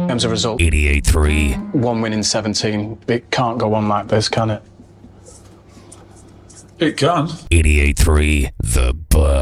As a result, 88.3. one win in 17. It can't go on like this, can it? It can. 88.3. The Buzz.